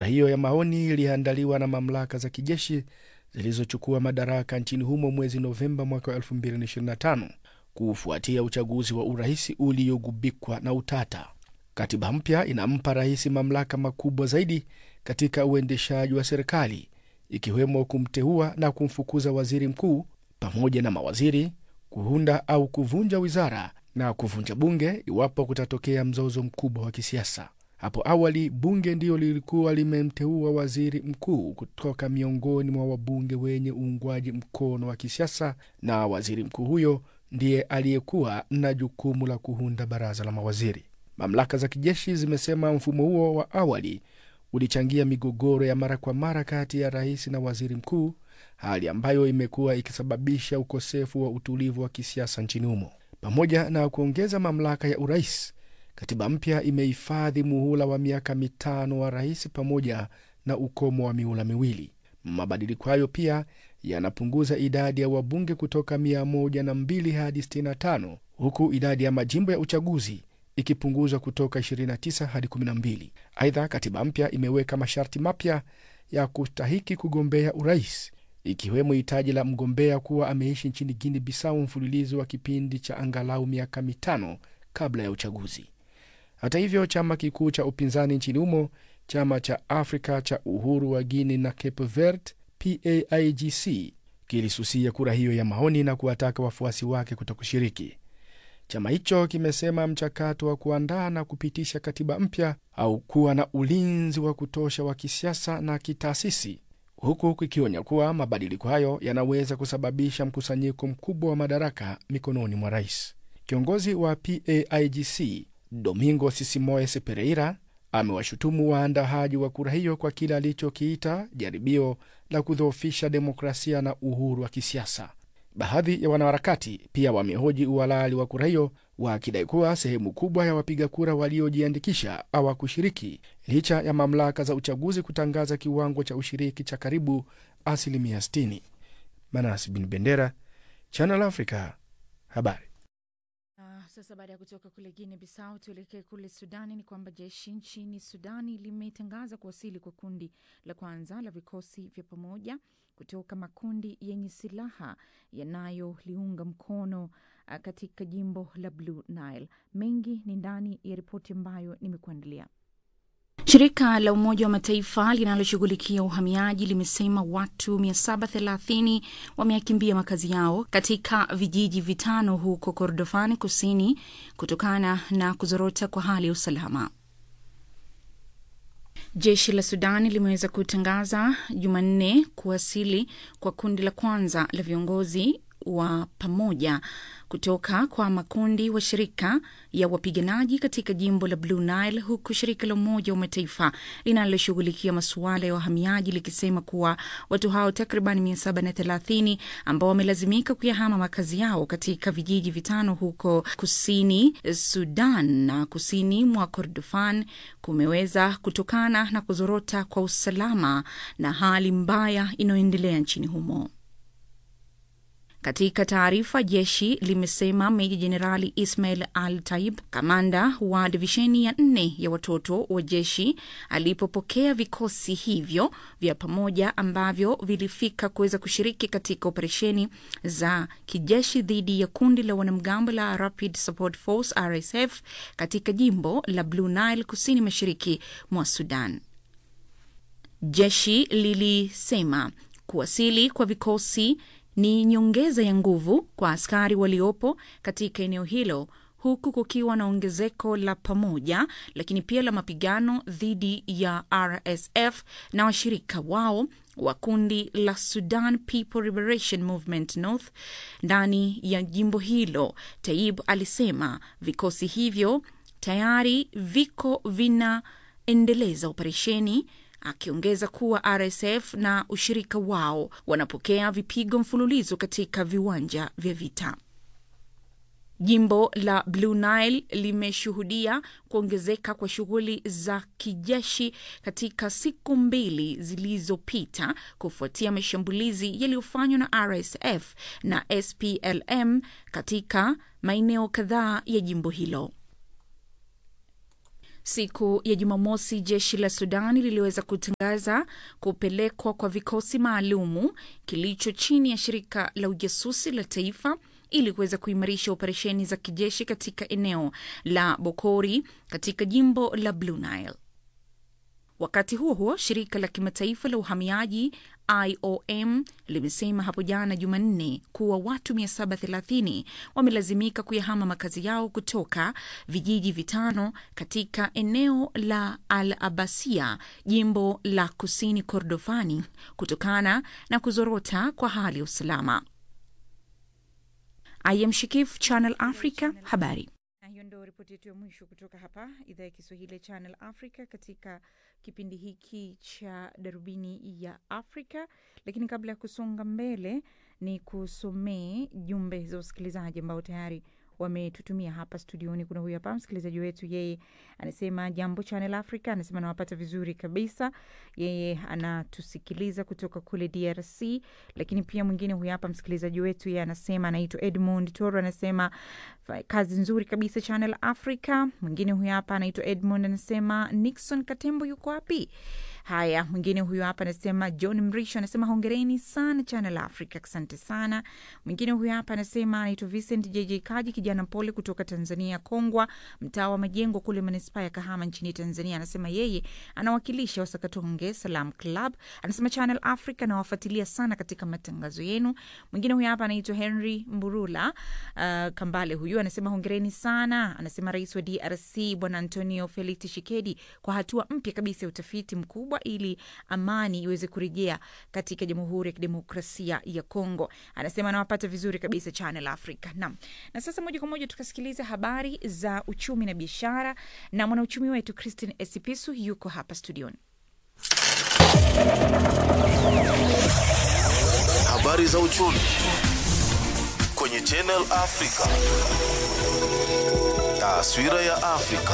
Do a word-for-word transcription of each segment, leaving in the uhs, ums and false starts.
Kura hiyo ya maoni iliandaliwa na mamlaka za kijeshi zilizochukua madaraka nchini humo mwezi Novemba mwaka elfu mbili na ishirini na tano kufuatia uchaguzi wa urais uliogubikwa na utata. Katiba mpya inampa rais mamlaka makubwa zaidi katika uendeshaji wa serikali, ikiwemo kumteua na kumfukuza waziri mkuu pamoja na mawaziri, kuunda au kuvunja wizara na kuvunja bunge iwapo kutatokea mzozo mkubwa wa kisiasa. Hapo awali bunge ndio lilikuwa limemteua waziri mkuu kutoka miongoni mwa wabunge wenye uungwaji mkono wa kisiasa, na waziri mkuu huyo ndiye aliyekuwa na jukumu la kuunda baraza la mawaziri. Mamlaka za kijeshi zimesema mfumo huo wa awali ulichangia migogoro ya mara kwa mara kati ya rais na waziri mkuu, hali ambayo imekuwa ikisababisha ukosefu wa utulivu wa kisiasa nchini humo. Pamoja na kuongeza mamlaka ya urais, katiba mpya imehifadhi muhula wa miaka mitano wa rais pamoja na ukomo wa mihula miwili. Mabadiliko hayo pia yanapunguza idadi ya wabunge kutoka mia moja na mbili hadi sitini na tano, huku idadi ya majimbo ya uchaguzi ikipunguzwa kutoka ishirini na tisa hadi kumi na mbili. Aidha, katiba mpya imeweka masharti mapya ya kustahiki kugombea urais, ikiwemo hitaji la mgombea kuwa ameishi nchini Guinea Bissau mfululizo wa kipindi cha angalau miaka mitano kabla ya uchaguzi. Hata hivyo, chama kikuu cha upinzani nchini humo, chama cha Afrika cha Uhuru wa Guinea na Cape Verde P A I G C, kilisusia kura hiyo ya maoni na kuwataka wafuasi wake kutokushiriki. Chama hicho kimesema mchakato wa kuandaa na kupitisha katiba mpya au kuwa na ulinzi wa kutosha wa kisiasa na kitaasisi, huku kikionya kuwa mabadiliko hayo yanaweza kusababisha mkusanyiko mkubwa wa madaraka mikononi mwa rais. Kiongozi wa P A I G C, Domingo Sisimoes Pereira, amewashutumu waandaaji wa kura hiyo kwa kile alichokiita jaribio la kudhoofisha demokrasia na uhuru wa kisiasa. Baadhi ya wanaharakati pia wamehoji uhalali wa kura hiyo, wakidai kuwa sehemu kubwa ya wapiga kura waliojiandikisha hawakushiriki licha ya mamlaka za uchaguzi kutangaza kiwango cha ushiriki cha karibu asilimia sitini. Manas bin Bendera, Channel Africa, habari. Sasa baada ya kutoka kule Guinea Bissau tuelekee kule Sudani. Ni kwamba jeshi nchini Sudani limetangaza kuwasili kwa kundi la kwanza la vikosi vya pamoja kutoka makundi yenye silaha yanayoliunga mkono katika jimbo la Blue Nile. Mengi ni ndani ya ripoti ambayo nimekuandalia. Shirika la Umoja wa Mataifa linaloshughulikia uhamiaji limesema watu mia saba thelathini wamekimbia makazi yao katika vijiji vitano huko Kordofan Kusini kutokana na kuzorota kwa hali ya usalama. Jeshi la Sudani limeweza kutangaza Jumanne kuwasili kwa kundi la kwanza la viongozi wa pamoja kutoka kwa makundi wa shirika ya wapiganaji katika jimbo la Blue Nile, huku shirika la Umoja wa Mataifa linaloshughulikia masuala ya uhamiaji likisema kuwa watu hao takriban mia saba na thelathini ambao wamelazimika kuyahama makazi yao katika vijiji vitano huko kusini Sudan na kusini mwa Kordofan kumeweza kutokana na kuzorota kwa usalama na hali mbaya inayoendelea nchini humo. Katika taarifa, jeshi limesema Meja Jenerali Ismail Al-Taib, kamanda wa divisheni ya nne ya watoto wa jeshi, alipopokea vikosi hivyo vya pamoja ambavyo vilifika kuweza kushiriki katika operesheni za kijeshi dhidi ya kundi la wanamgambo la Rapid Support Force R S F katika jimbo la Blue Nile kusini mashariki mwa Sudan. Jeshi lilisema kuwasili kwa vikosi ni nyongeza ya nguvu kwa askari waliopo katika eneo hilo, huku kukiwa na ongezeko la pamoja lakini pia la mapigano dhidi ya R S F na washirika wao wa kundi la Sudan People Liberation Movement North ndani ya jimbo hilo. Taib alisema vikosi hivyo tayari viko vinaendeleza operesheni, akiongeza kuwa R S F na ushirika wao wanapokea vipigo mfululizo katika viwanja vya vita. Jimbo la Blue Nile limeshuhudia kuongezeka kwa shughuli za kijeshi katika siku mbili zilizopita kufuatia mashambulizi yaliyofanywa na R S F na S P L M katika maeneo kadhaa ya jimbo hilo. Siku ya Jumamosi, jeshi la Sudani liliweza kutangaza kupelekwa kwa vikosi maalumu kilicho chini ya shirika la ujasusi la taifa ili kuweza kuimarisha operesheni za kijeshi katika eneo la Bokori katika jimbo la Blue Nile. Wakati huo huo, shirika la kimataifa la uhamiaji I O M limesema hapo jana Jumanne kuwa watu mia saba thelathini wamelazimika kuyahama makazi yao kutoka vijiji vitano katika eneo la Al-Abasia, jimbo la Kusini Kordofani, kutokana na kuzorota kwa hali ya usalama. I am Shikif, Channel Africa, habari. Na hiyo ndio ripoti yetu ya mwisho kutoka hapa idhaa ya Kiswahili Channel Africa katika kipindi hiki cha Darubini ya Afrika. Lakini kabla ya kusonga mbele, ni kusomee jumbe za wasikilizaji ambao tayari wametutumia hapa studioni. Kuna huyu hapa msikilizaji wetu, yeye anasema jambo Channel Africa, anasema nawapata vizuri kabisa. Yeye anatusikiliza kutoka kule D R C. Lakini pia mwingine huyu hapa msikilizaji wetu, yeye anasema anaitwa Edmund Toro, anasema kazi nzuri kabisa Channel Africa. Mwingine huyu hapa anaitwa Edmund, anasema Nixon Katembo yuko wapi? Haya, mwingine huyu hapa anasema John Mrisho, anasema hongereni sana Channel Africa, asante sana. Mwingine huyu hapa anasema anaitwa Vincent J J Kaji, kijana pole kutoka Tanzania, Kongwa, mtaa wa Majengo kule manispaa ya Kahama nchini Tanzania. Anasema yeye anawakilisha Wasakatonge Salam Club. Anasema Channel Africa na wafuatilia sana katika matangazo yenu. Mwingine huyu hapa anaitwa Henry Mburula uh, Kambale, huyu anasema hongereni sana. Anasema rais wa D R C Bwana Antonio Felix Tshisekedi kwa hatua mpya kabisa ya utafiti mkubwa ili amani iweze kurejea katika Jamhuri ya Kidemokrasia ya Kongo. Anasema anawapata vizuri kabisa Channel Africa. Naam. Na sasa moja kwa moja tukasikiliza habari za uchumi na biashara na mwanauchumi wetu Christine Esipisu yuko hapa studioni. Habari za uchumi kwenye Channel Africa. Taswira ya Afrika.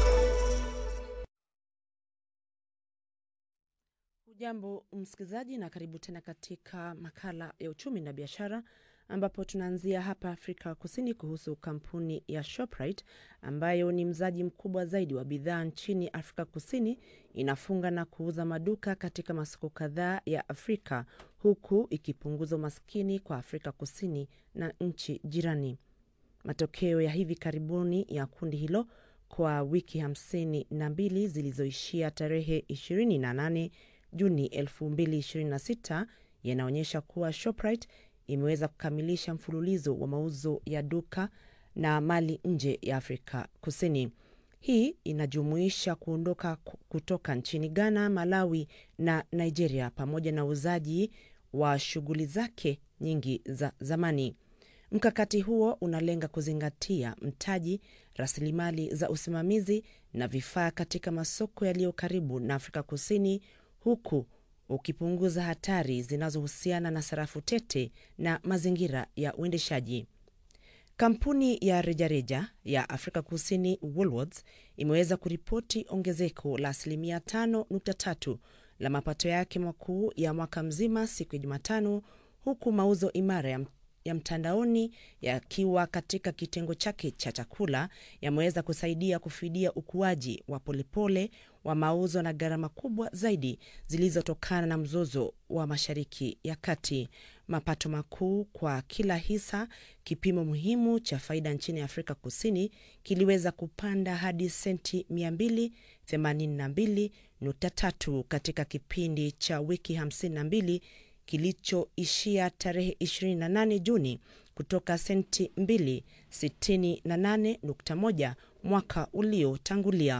Jambo msikilizaji, na karibu tena katika makala ya uchumi na biashara, ambapo tunaanzia hapa Afrika Kusini kuhusu kampuni ya Shoprite ambayo ni mzaji mkubwa zaidi wa bidhaa nchini Afrika Kusini. Inafunga na kuuza maduka katika masoko kadhaa ya Afrika, huku ikipunguza umaskini kwa Afrika Kusini na nchi jirani. Matokeo ya hivi karibuni ya kundi hilo kwa wiki hamsini na mbili zilizoishia tarehe ishirini na nane Juni elfu mbili ishirini na sita yanaonyesha kuwa Shoprite imeweza kukamilisha mfululizo wa mauzo ya duka na mali nje ya Afrika Kusini. Hii inajumuisha kuondoka kutoka nchini Ghana, Malawi na Nigeria, pamoja na uzaji wa shughuli zake nyingi za zamani. Mkakati huo unalenga kuzingatia mtaji, rasilimali za usimamizi na vifaa katika masoko yaliyo karibu na Afrika Kusini, huku ukipunguza hatari zinazohusiana na sarafu tete na mazingira ya uendeshaji. Kampuni ya rejareja ya Afrika Kusini Woolworths imeweza kuripoti ongezeko la asilimia tano nukta tatu la mapato yake makuu ya mwaka mzima siku ya Jumatano, huku mauzo imara ya ya mtandaoni yakiwa katika kitengo chake cha chakula yameweza kusaidia kufidia ukuaji wa polepole wa mauzo na gharama kubwa zaidi zilizotokana na mzozo wa Mashariki ya Kati. Mapato makuu kwa kila hisa, kipimo muhimu cha faida nchini Afrika Kusini, kiliweza kupanda hadi senti mia mbili themanini na mbili nukta tatu katika kipindi cha wiki hamsini na mbili kilichoishia tarehe ishirini na nane Juni kutoka senti mbili sitini na nane nukta moja mwaka uliotangulia.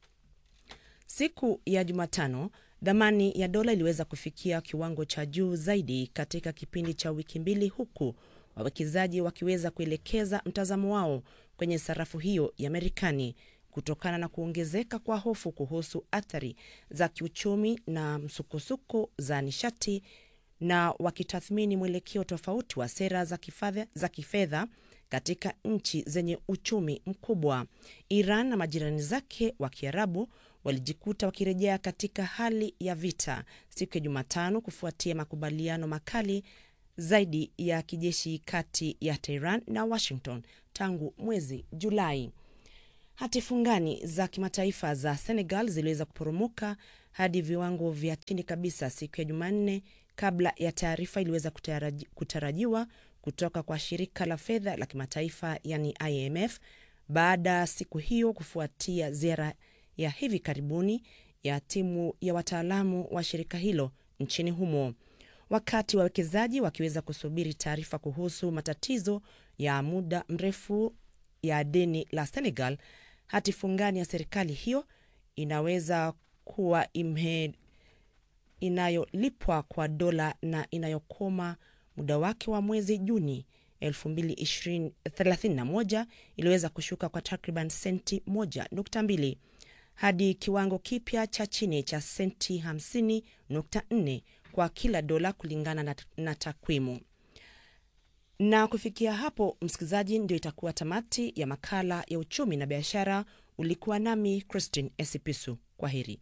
Siku ya Jumatano, dhamani ya dola iliweza kufikia kiwango cha juu zaidi katika kipindi cha wiki mbili, huku wawekezaji wakiweza kuelekeza mtazamo wao kwenye sarafu hiyo ya Marekani kutokana na kuongezeka kwa hofu kuhusu athari za kiuchumi na msukosuko za nishati, na wakitathmini mwelekeo tofauti wa sera za kifedha za kifedha katika nchi zenye uchumi mkubwa. Iran na majirani zake wa Kiarabu walijikuta wakirejea katika hali ya vita siku ya Jumatano kufuatia makubaliano makali zaidi ya kijeshi kati ya Tehran na Washington tangu mwezi Julai. Hati fungani za kimataifa za Senegal ziliweza kuporomoka hadi viwango vya chini kabisa siku ya Jumanne, kabla ya taarifa iliweza kutaraji, kutarajiwa kutoka kwa shirika la fedha la kimataifa yani I M F, baada siku hiyo kufuatia ziara ya hivi karibuni ya timu ya wataalamu wa shirika hilo nchini humo. Wakati wawekezaji wakiweza kusubiri taarifa kuhusu matatizo ya muda mrefu ya deni la Senegal, hati fungani ya serikali hiyo inaweza kuwa imhe inayolipwa kwa dola na inayokoma muda wake wa mwezi Juni elfu mbili thelathini na moja iliweza kushuka kwa takriban senti moja nukta mbili hadi kiwango kipya cha chini cha senti hamsini nukta nne kwa kila dola kulingana na, na takwimu. Na kufikia hapo, msikilizaji, ndio itakuwa tamati ya makala ya uchumi na biashara. Ulikuwa nami Christine Esipisu. Kwaheri.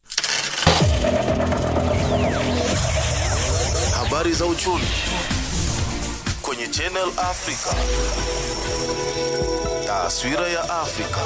Habari za uchumi kwenye Channel Africa. Taswira ya Afrika.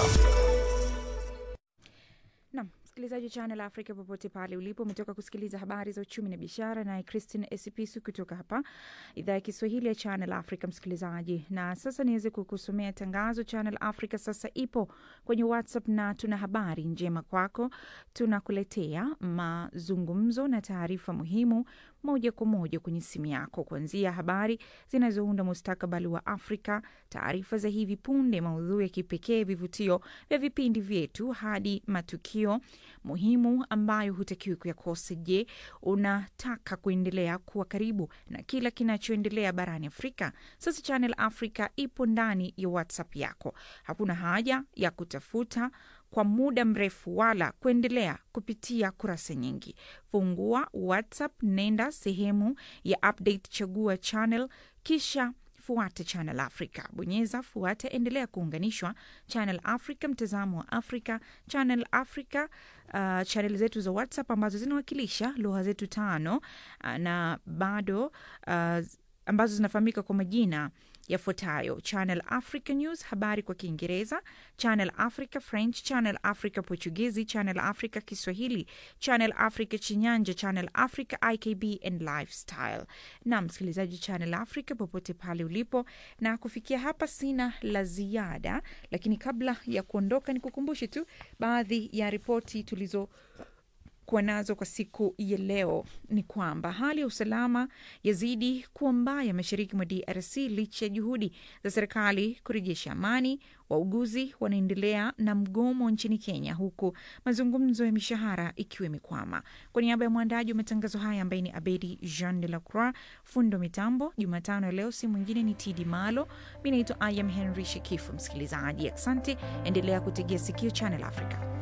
Naam, msikilizaji Channel Africa popote pale ulipo, umetoka kusikiliza habari za uchumi na biashara na Christine Esipisu kutoka hapa idhaa ya Kiswahili ya Channel Africa, msikilizaji. Na sasa niweze kukusomea tangazo. Channel Africa sasa ipo kwenye WhatsApp na tuna habari njema kwako. Tunakuletea mazungumzo na taarifa muhimu moja kwa moja kwenye simu yako, kuanzia habari zinazounda mustakabali wa Afrika, taarifa za hivi punde, maudhui ya kipekee, vivutio vya vipindi vyetu, hadi matukio muhimu ambayo hutakiwi kuyakosa. Je, unataka kuendelea kuwa karibu na kila kinachoendelea barani Afrika? Sasa Channel Africa ipo ndani ya WhatsApp yako. Hakuna haja ya kutafuta kwa muda mrefu wala kuendelea kupitia kurasa nyingi. Fungua WhatsApp, nenda sehemu ya update, chagua channel, kisha fuata Channel Africa. Bonyeza fuata, endelea kuunganishwa. Channel Africa, mtazamo wa Afrika. Channel Africa, uh, channel zetu za WhatsApp ambazo zinawakilisha lugha zetu tano, uh, na bado uh, ambazo zinafahamika kwa majina yafuatayo: Channel Africa News, habari kwa Kiingereza; Channel Africa French; Channel Africa Portuguese; Channel Africa Kiswahili; Channel Africa Chinyanja; Channel Africa I K B and Lifestyle. Na msikilizaji Channel Africa popote pale ulipo, na kufikia hapa sina la ziada, lakini kabla ya kuondoka nikukumbushe tu baadhi ya ripoti tulizo kuwa nazo kwa siku ya leo. Ni kwamba hali ya usalama yazidi kuwa mbaya mashariki mwa D R C licha ya juhudi za serikali kurejesha amani. Wauguzi wanaendelea na mgomo nchini Kenya, huku mazungumzo ya mishahara ikiwa imekwama. Kwa niaba ya mwandaji wa matangazo haya ambaye ni Abedi Jean de la Croix, fundo mitambo Jumatano ya leo si mwingine ni Tidi Malo. Mimi naitwa I am Henry Shekifu. Msikilizaji, asante, endelea kutegea sikio Channel Africa.